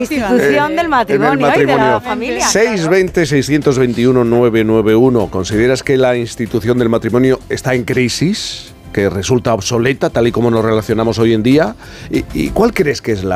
Institución del matrimonio, y de la familia. 620-621-991. ¿Consideras que la institución del matrimonio está en crisis? ¿Que resulta obsoleta tal y como nos relacionamos hoy en día? ¿Y cuál crees que es la